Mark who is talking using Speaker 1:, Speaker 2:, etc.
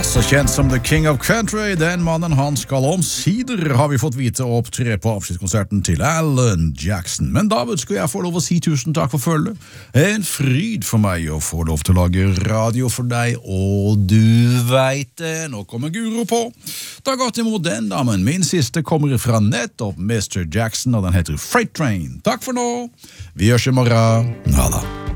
Speaker 1: Så kjent som The King of Country, den mannen han skal omsider, har vi fått vite å opptre på avskjedskonserten til Alan Jackson. Men David, skal jeg få lov å si tusen takk for følget. En fryd for meg å få lov til å lage radio for deg, og du vet det, nå kommer Guro på. Da godt imot den damen, min siste kommer fra nettopp Mr. Jackson, og den heter Freight Train. Takk for nå, vi gjørs i morgen, ha da.